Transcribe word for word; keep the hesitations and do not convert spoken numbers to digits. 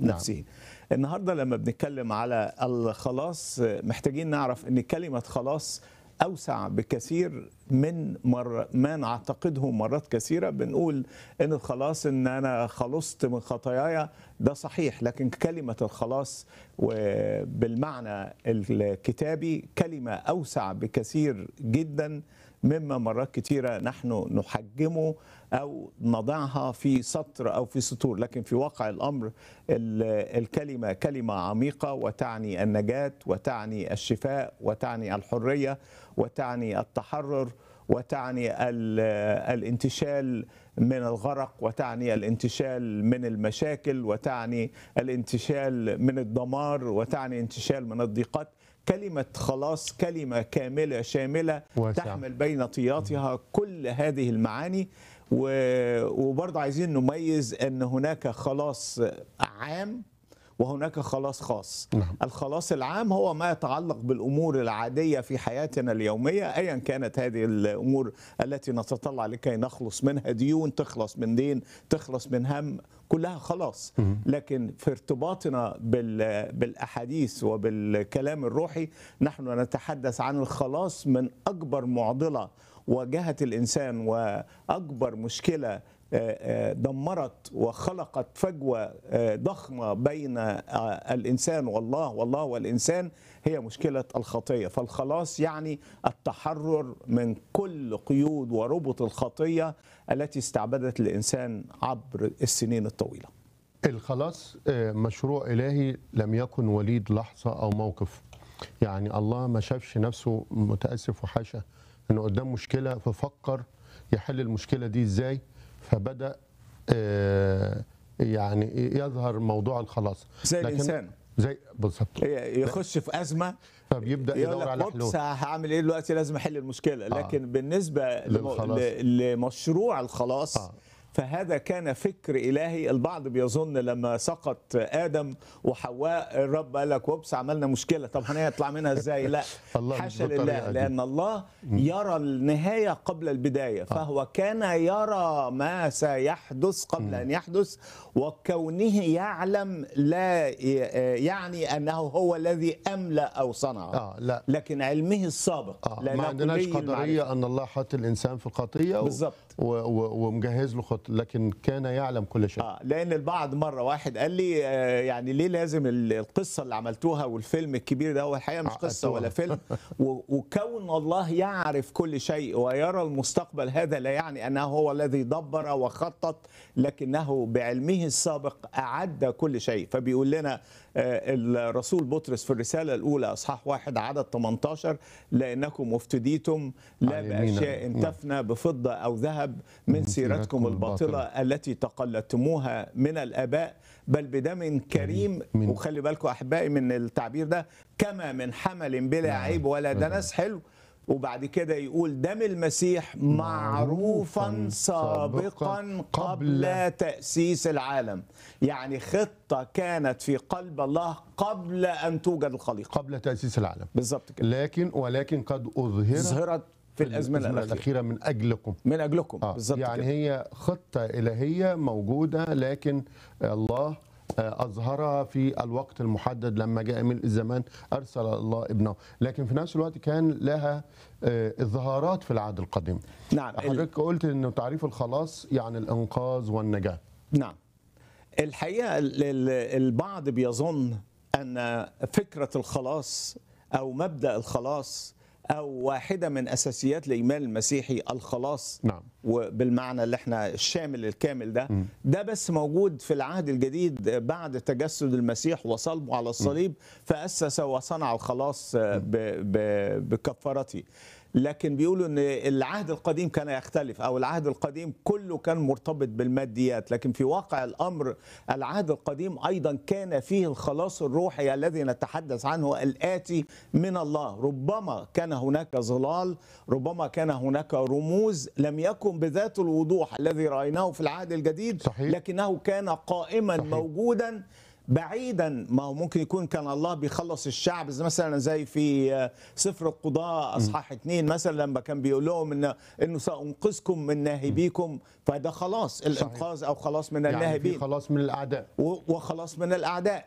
نفسه. نعم. النهارده لما بنتكلم على الخلاص محتاجين نعرف ان كلمة خلاص أوسع بكثير من مر... ما نعتقده مرات كثيرة. بنقول إن الخلاص إن أنا خلصت من خطاياي، ده صحيح، لكن كلمة الخلاص وبالمعنى الكتابي كلمة أوسع بكثير جدا مما مرات كثيرة نحن نحجمه أو نضعها في سطر أو في سطور. لكن في واقع الأمر الكلمة كلمة عميقة وتعني النجاة وتعني الشفاء وتعني الحرية وتعني التحرر وتعني الانتشال من الغرق وتعني الانتشال من المشاكل وتعني الانتشال من الدمار وتعني انتشال من الضيقات. كلمة خلاص كلمة كاملة شاملة واسع. تحمل بين طياتها كل هذه المعاني. وبرضه عايزين نميز أن هناك خلاص عام وهناك خلاص خاص. نعم. الخلاص العام هو ما يتعلق بالأمور العادية في حياتنا اليومية أيا كانت هذه الأمور التي نتطلع لكي نخلص منها، ديون، تخلص من دين، تخلص من هم، كلها خلاص. لكن في ارتباطنا بالأحاديث وبالكلام الروحي نحن نتحدث عن الخلاص من أكبر معضلة واجهت الإنسان وأكبر مشكلة دمرت وخلقت فجوة ضخمة بين الإنسان والله والله والإنسان، هي مشكلة الخطية. فالخلاص يعني التحرر من كل قيود وربط الخطية التي استعبدت الإنسان عبر السنين الطويلة. الخلاص مشروع إلهي لم يكن وليد لحظة أو موقف. يعني الله ما شافش نفسه متأسف وحاشا أنه قدام مشكلة ففكر يحل المشكلة دي إزاي، فبدأ يعني يظهر موضوع الخلاص زي الإنسان زي بالظبط يخش في أزمة فبيبدأ يدور على حلول. هعمل إيه دلوقتي؟ لازم أحل المشكلة. لكن آه. بالنسبة لمشروع الخلاص آه. فهذا كان فكر إلهي. البعض بيظن لما سقط آدم وحواء الرب قال لك وبس عملنا مشكلة، طب هنطلع منها إزاي؟ لا، حاشا لله، لأن الله يرى النهاية قبل البداية. فهو كان يرى ما سيحدث قبل أن يحدث، وكونه يعلم لا يعني أنه هو الذي أملأ أو صنع آه لا. لكن علمه السابق آه. ما عندناش قدرية أن الله حط الإنسان في الخطية بالظبط ومجهز له خط، لكن كان يعلم كل شيء. آه لأن البعض مرة واحد قال لي آه يعني ليه لازم القصة اللي عملتوها والفيلم الكبير ده؟ هو الحقيقة مش قصة ولا فيلم. وكون الله يعرف كل شيء ويرى المستقبل هذا لا يعني أنه هو الذي دبر وخطط، لكنه بعلمه السابق أعد كل شيء. فبيقول لنا الرسول بطرس في الرسالة الأولى أصحاح واحد عدد ثمانية عشر: لأنكم افتديتم لا بأشياء تفنى بفضة أو ذهب من سيرتكم الباطلة التي تقلدتموها من الآباء، بل بدم كريم. وخلي بالكم أحبائي من التعبير ده، كما من حمل بلا عيب ولا دنس. حلو. وبعد كده يقول دم المسيح معروفا سابقا قبل تأسيس العالم. يعني خطة كانت في قلب الله قبل أن توجد الخليقة، قبل تأسيس العالم بالضبط كده. لكن ولكن قد أظهرت ظهرت في الأزمنة الأخيرة من أجلكم من أجلكم آه. بالضبط يعني كده. هي خطة إلهية موجودة، لكن الله أظهرها في الوقت المحدد. لما جاء ملء الزمان أرسل الله ابنه، لكن في نفس الوقت كان لها إظهارات في العهد القديم. نعم. حضرتك قلت إنه تعريف الخلاص يعني الإنقاذ والنجاة. نعم. الحقيقة البعض بيظن أن فكرة الخلاص أو مبدأ الخلاص أو واحدة من أساسيات الإيمان المسيحي الخلاص، نعم، وبالمعنى اللي احنا الشامل الكامل ده م. ده بس موجود في العهد الجديد بعد تجسد المسيح وصلبه على الصليب، م. فأسس وصنع الخلاص بكفارته. لكن بيقولوا ان العهد القديم كان يختلف، او العهد القديم كله كان مرتبط بالماديات. لكن في واقع الامر العهد القديم ايضا كان فيه الخلاص الروحي الذي نتحدث عنه الاتي من الله. ربما كان هناك ظلال، ربما كان هناك رموز لم يكن بذات الوضوح الذي رايناه في العهد الجديد، صحيح. لكنه كان قائما صحيح. موجودا بعيدا. ما هو ممكن يكون كان الله بيخلص الشعب زي مثلا زي في سفر القضاء اصحاح اثنين مثلا، لما كان بيقول لهم ان انه سانقذكم من ناهبيكم، فده خلاص الانقاذ او خلاص من يعني في الناهبين خلاص من الاعداء. و- وخلاص من الاعداء.